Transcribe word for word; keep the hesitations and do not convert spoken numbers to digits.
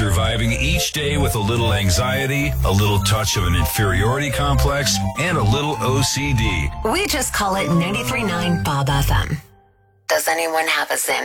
surviving each day with a little anxiety, a little touch of an inferiority complex, and a little O C D. We just call it ninety-three point nine Bob F M. Does anyone have a Zim?